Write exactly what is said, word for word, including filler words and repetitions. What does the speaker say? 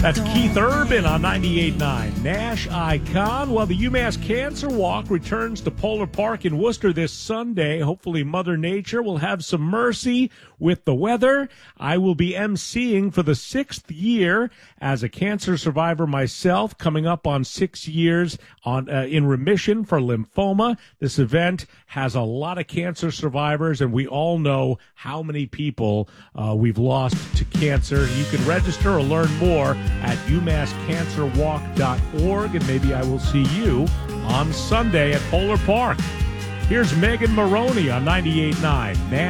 That's Keith Urban on ninety-eight point nine. Nash Icon. Well, the UMass Cancer Walk returns to Polar Park in Worcester this Sunday. Hopefully Mother Nature will have some mercy with the weather. I will be emceeing for the sixth year as a cancer survivor myself, coming up on six years on uh, in remission for lymphoma. This event has a lot of cancer survivors, and we all know how many people uh, we've lost to cancer. You can register or learn more at u mass cancer walk dot org, and maybe I will see you on Sunday at Polar Park. Here's Megan Maroney on ninety-eight point nine.